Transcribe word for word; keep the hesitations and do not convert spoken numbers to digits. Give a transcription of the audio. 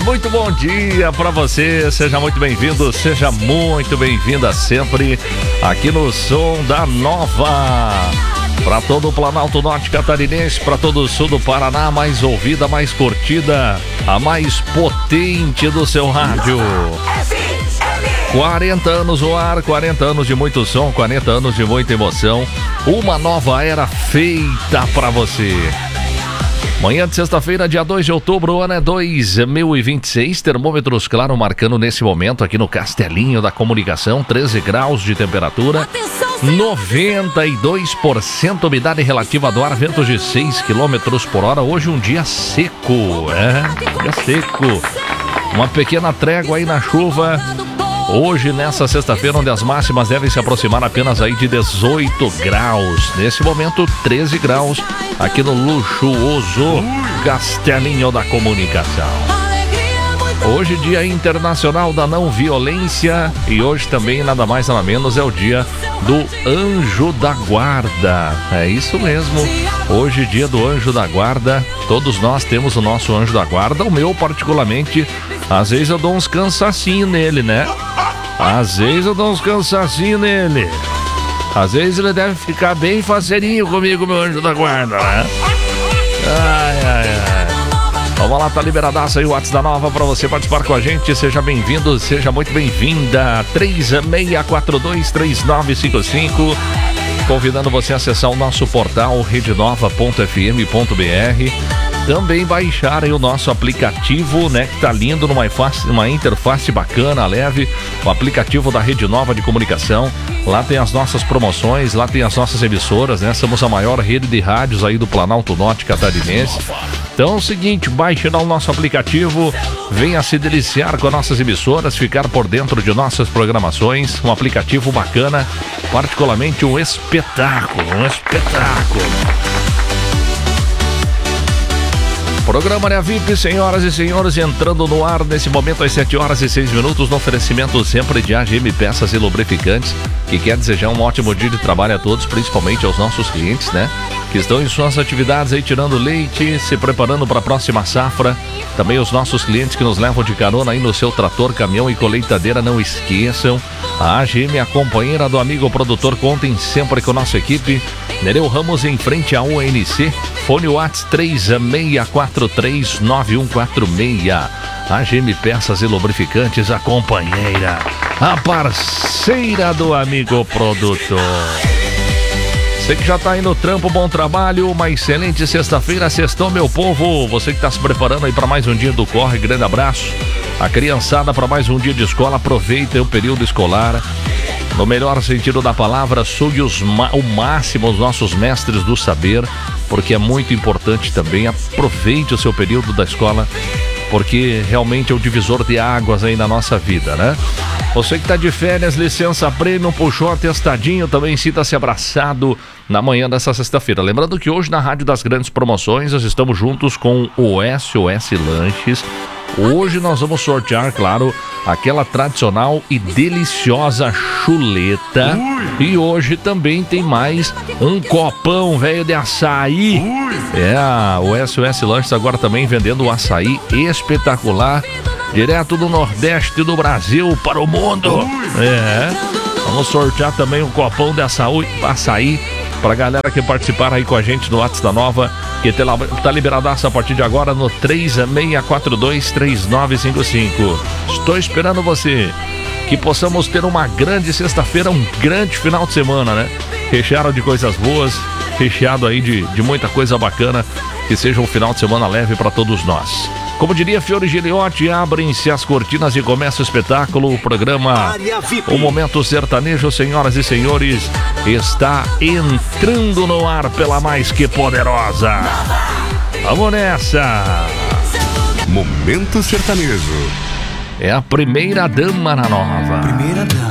muito bom dia pra você, seja muito bem-vindo, seja muito bem-vinda sempre aqui no Som da Nova. Pra todo o Planalto Norte Catarinense, pra todo o sul do Paraná, mais ouvida, mais curtida, a mais potente do seu rádio. quarenta anos no ar, quarenta anos de muito som, quarenta anos de muita emoção, uma nova era feita pra você. Manhã de sexta-feira, dia dois de outubro, o ano é dois mil e vinte e seis, termômetros claro marcando nesse momento aqui no Castelinho da Comunicação, treze graus de temperatura, noventa e dois por cento umidade relativa do ar, ventos de seis quilômetros por hora, hoje um dia seco, é, dia seco, uma pequena trégua aí na chuva. Hoje, nessa sexta-feira, onde as máximas devem se aproximar apenas aí de dezoito graus. Nesse momento, treze graus aqui no luxuoso Castelinho da Comunicação. Hoje, Dia Internacional da Não Violência. E hoje também, nada mais nada menos, é o dia do Anjo da Guarda. É isso mesmo. Hoje, dia do Anjo da Guarda. Todos nós temos o nosso Anjo da Guarda. O meu, particularmente, às vezes eu dou uns cansacinhos nele, né? Às vezes eu dou uns cansacinhos nele. Às vezes ele deve ficar bem faceirinho comigo, meu anjo da guarda, né? Ai, ai, ai. Vamos lá, tá liberadaço aí o WhatsApp da Nova pra você participar com a gente. Seja bem-vindo, seja muito bem-vinda. três seis quatro dois, três nove cinco cinco. Convidando você a acessar o nosso portal rede nova ponto f m ponto b r. Também baixarem o nosso aplicativo, né, que tá lindo, numa, numa interface bacana, leve, o aplicativo da Rede Nova de Comunicação. Lá tem as nossas promoções, lá tem as nossas emissoras, né? Somos a maior rede de rádios aí do Planalto Norte Catarinense. Então é o seguinte, baixe lá o nosso aplicativo, venha se deliciar com as nossas emissoras, ficar por dentro de nossas programações. Um aplicativo bacana, particularmente um espetáculo, um espetáculo. Programa Área V I P, senhoras e senhores, entrando no ar nesse momento às sete horas e seis minutos, no oferecimento sempre de A G M Peças e Lubrificantes, que quer desejar um ótimo dia de trabalho a todos, principalmente aos nossos clientes, né? Que estão em suas atividades aí tirando leite, se preparando para a próxima safra. Também os nossos clientes que nos levam de carona aí no seu trator, caminhão e colheitadeira, não esqueçam. A A G M, a companheira do amigo produtor, contem sempre com a nossa equipe. Nereu Ramos em frente à U N C, fone WhatsApp três seis quatro três nove um quatro seis. A G M Peças e Lubrificantes, a companheira, a parceira do amigo produtor. Você que já tá aí no trampo, bom trabalho, uma excelente sexta-feira, sextou, meu povo. Você que tá se preparando aí para mais um dia do Corre, grande abraço. A criançada para mais um dia de escola, aproveita o período escolar. No melhor sentido da palavra, sugue os ma- o máximo os nossos mestres do saber, porque é muito importante também. Aproveite o seu período da escola, porque realmente é o divisor de águas aí na nossa vida, né? Você que está de férias, licença prêmio, puxou atestadinho, também sinta-se abraçado na manhã dessa sexta-feira. Lembrando que hoje na Rádio das Grandes Promoções nós estamos juntos com o S O S Lanches. Hoje nós vamos sortear, claro, aquela tradicional e deliciosa chuleta. Ui. E hoje também tem mais um copão velho de açaí. Ui. É, o S O S Lanches agora também vendendo um açaí espetacular, direto do Nordeste do Brasil para o mundo. Ui. É, vamos sortear também um copão de açaí, açaí pra galera que participar aí com a gente no WhatsApp da Nova, que tá liberadaço a partir de agora no três seis quatro dois, três nove cinco cinco. Estou esperando você. Que possamos ter uma grande sexta-feira, um grande final de semana, né? Recheado de coisas boas, recheado aí de, de muita coisa bacana, que seja um final de semana leve para todos nós. Como diria Fiore Giliotti, abrem-se as cortinas e começa o espetáculo. O programa O Momento Sertanejo, senhoras e senhores, está entrando no ar pela mais que poderosa. Vamos nessa! Momento Sertanejo. É a primeira dama na Nova. Primeira dama.